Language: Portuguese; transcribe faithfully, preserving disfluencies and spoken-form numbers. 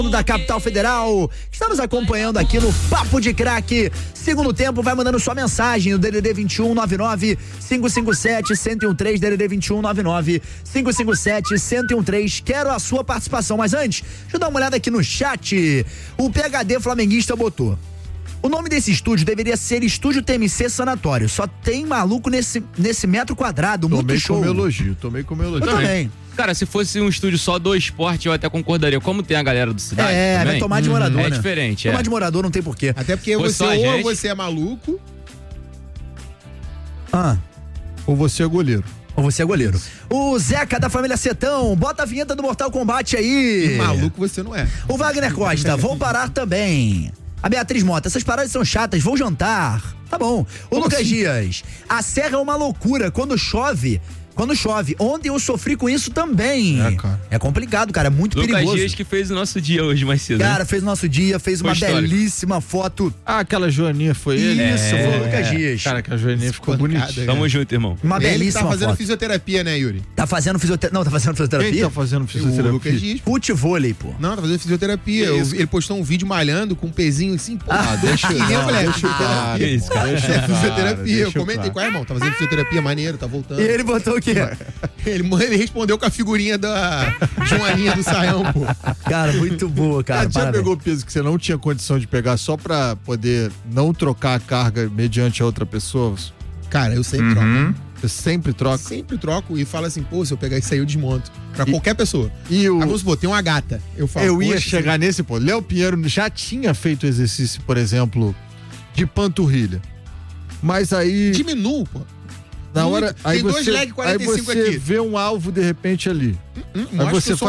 Da Capital Federal, que está nos acompanhando aqui no Papo de Craque. Segundo tempo, vai mandando sua mensagem no D D D vinte e um, nove nove, cinco cinco sete, um zero um três, D D D vinte e um, nove nove, cinco cinco sete, um zero um três. Quero a sua participação, mas antes, deixa eu dar uma olhada aqui no chat. O P H D flamenguista botou: o nome desse estúdio deveria ser Estúdio T M C Sanatório. Só tem maluco nesse, nesse metro quadrado, muito tomei show. Tomei como elogio, tomei como elogio. Eu também. Cara, se fosse um estúdio só do esporte, eu até concordaria. Como tem a galera do Cidade É, também, vai tomar de morador, é né? diferente, Tomar é. de morador não tem porquê. Até porque Foi você só a ou gente. você é maluco, Ah, Ou você é goleiro. ou você é goleiro. O Zeca da família Setão, bota a vinheta do Mortal Kombat aí. e maluco você não é. O Wagner Costa, vou parar também. A Beatriz Mota, essas paradas são chatas, vou jantar. Tá bom. O Como Lucas assim? Dias, a serra é uma loucura, quando chove... Quando chove. Ontem eu sofri com isso também. É, cara. É complicado, cara. É muito Lucas perigoso. Dias que fez o nosso dia hoje mais cedo. Cara, fez nosso dia, fez uma Foi histórico. belíssima foto. Ah, aquela Joaninha foi ele? Isso, foi o Lucas Dias. Cara, que a Joaninha ficou Espancada, bonitinha. Tamo junto, irmão. Uma Ele belíssima tá fazendo foto. fisioterapia, né, Yuri? Tá fazendo fisioterapia. Não, tá fazendo Quem fisioterapia? tá fazendo O fisioterapia? Lucas Dias. Futevôlei, pô. Não, tá fazendo fisioterapia. Eu- ele postou um vídeo malhando com um pezinho assim, pô. Ah, deixa eu e eu falei, é deixa eu fisioterapia. Que isso, cara? Deixa É eu fisioterapia. cara, deixa Eu comentei cara. com o irmão, tá fazendo fisioterapia maneiro, tá voltando. E ele botou o quê? Ele, ele respondeu com a figurinha da Joaninha do Saião, pô. Cara, muito boa, cara. Cara, já parabéns. pegou peso que você não tinha condição de pegar só pra poder não trocar a carga mediante a outra pessoa? Cara, eu sempre Uhum. troco. Você sempre troca? Sempre troco e falo assim, pô, se eu pegar isso aí, eu desmonto. Pra qualquer pessoa. E o... Ah, vamos supor, tem uma gata. Eu falo, Eu ia poxa, chegar nesse ponto. Léo Pinheiro já tinha feito exercício, por exemplo, de panturrilha. Mas aí, Diminua, pô. na muito. hora. Aí Tem dois você, leg aí quarenta e cinco você aqui. vê um alvo de repente ali. Hum, Aí mostra que você eu sou